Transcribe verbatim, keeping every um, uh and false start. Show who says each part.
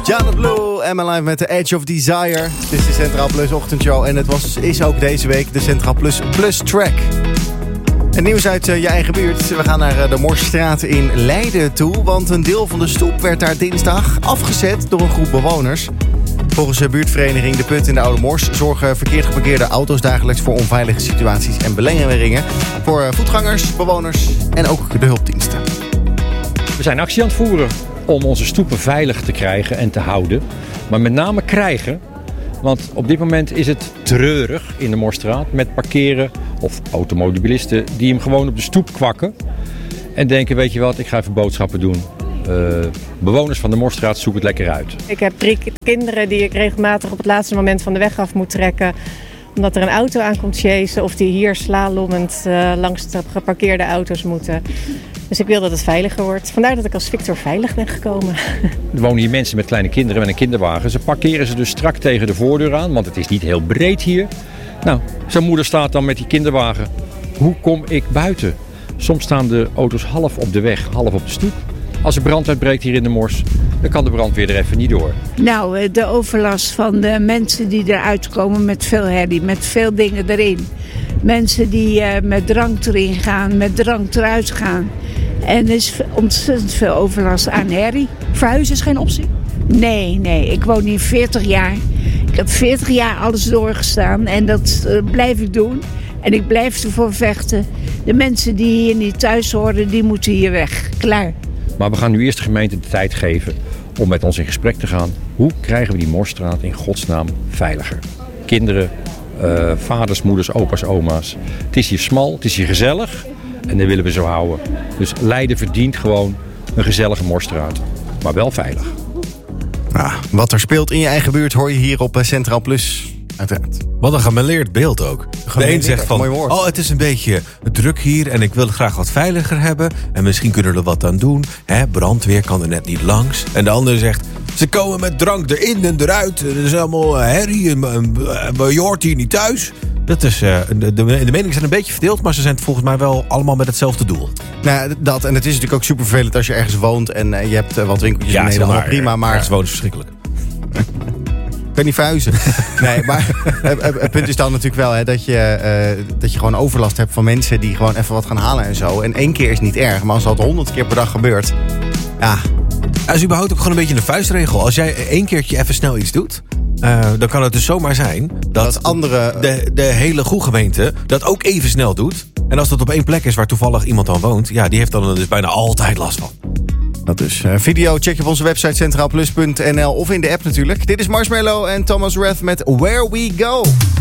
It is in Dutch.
Speaker 1: Janet Blue en mijn live met de Edge of Desire. Het is de Centraal Plus ochtendshow en het was, is ook deze week de Centraal Plus Plus Track. Het nieuws uit uh, je eigen buurt. We gaan naar uh, de Morsstraat in Leiden toe, want een deel van de stoep werd daar dinsdag afgezet door een groep bewoners. Volgens de buurtvereniging De Put in de Oude Mors zorgen verkeerd geparkeerde auto's dagelijks voor onveilige situaties en belemmeringen voor uh, voetgangers, bewoners en ook de hulpdiensten.
Speaker 2: We zijn actie aan het voeren om onze stoepen veilig te krijgen en te houden. Maar met name krijgen, want op dit moment is het treurig in de Morsstraat met parkeren of automobilisten die hem gewoon op de stoep kwakken. En denken, weet je wat, ik ga even boodschappen doen. Uh, bewoners van de Morsstraat zoeken het lekker uit.
Speaker 3: Ik heb drie kinderen die ik regelmatig op het laatste moment van de weg af moet trekken. Omdat er een auto aankomt chasen of die hier slalommend uh, langs de geparkeerde auto's moeten. Dus ik wil dat het veiliger wordt. Vandaar dat ik als Victor veilig ben gekomen.
Speaker 2: Er wonen hier mensen met kleine kinderen met een kinderwagen. Ze parkeren ze dus strak tegen de voordeur aan, want het is niet heel breed hier. Nou, zijn moeder staat dan met die kinderwagen. Hoe kom ik buiten? Soms staan de auto's half op de weg, half op de stoep. Als er brand uitbreekt hier in de Mors, dan kan de brandweer er even niet door.
Speaker 4: Nou, de overlast van de mensen die eruit komen met veel herrie, met veel dingen erin. Mensen die uh, met drank erin gaan, met drank eruit gaan. En er is ontzettend veel overlast aan herrie.
Speaker 5: Verhuizen is geen optie?
Speaker 4: Nee, nee. Ik woon hier veertig jaar. Ik heb veertig jaar alles doorgestaan en dat uh, blijf ik doen. En ik blijf ervoor vechten. De mensen die hier niet thuis horen, die moeten hier weg. Klaar.
Speaker 2: Maar we gaan nu eerst de gemeente de tijd geven om met ons in gesprek te gaan. Hoe krijgen we die Morsstraat in godsnaam veiliger? Kinderen, uh, vaders, moeders, opa's, oma's. Het is hier smal, het is hier gezellig en dat willen we zo houden. Dus Leiden verdient gewoon een gezellige Morsstraat, maar wel veilig.
Speaker 1: Nou, wat er speelt in je eigen buurt hoor je hier op Centraal Plus. Uiteraard.
Speaker 6: Wat een gemêleerd beeld ook. De een zegt van, oh het is een beetje druk hier en ik wil het graag wat veiliger hebben. En misschien kunnen we er wat aan doen. Hè, brandweer kan er net niet langs. En de ander zegt, ze komen met drank erin en eruit. Er is allemaal herrie en je hoort hier niet thuis. Dat is, uh, de, de, de meningen zijn een beetje verdeeld, maar ze zijn volgens mij wel allemaal met hetzelfde doel.
Speaker 1: Nou, dat. En het is natuurlijk ook super vervelend als je ergens woont en uh, je hebt uh, wat winkeltjes
Speaker 6: ja,
Speaker 1: beneden. Allemaal prima, maar
Speaker 6: ergens wonen is verschrikkelijk.
Speaker 1: Ik kan niet verhuizen. Nee, maar het punt is dan natuurlijk wel hè, dat, je, uh, dat je gewoon overlast hebt van mensen die gewoon even wat gaan halen en zo. En één keer is niet erg, maar als dat honderd keer per dag gebeurt, ja.
Speaker 6: Dat is überhaupt ook gewoon een beetje een vuistregel. Als jij één keertje even snel iets doet, uh, dan kan het dus zomaar zijn dat,
Speaker 1: dat andere,
Speaker 6: de, de hele goede gemeente dat ook even snel doet. En als dat op één plek is waar toevallig iemand dan woont, ja, die heeft dan dus bijna altijd last van.
Speaker 1: Dat dus. Uh, video check je op onze website centraalplus punt n l of in de app natuurlijk. Dit is Marshmello en Thomas Rath met Where We Go.